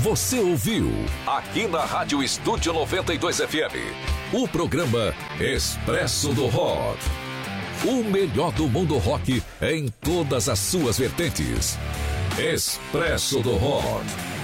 Você ouviu, aqui na Rádio Estúdio 92 FM, o programa Expresso do Rock. O melhor do mundo rock em todas as suas vertentes. Expresso do Rock.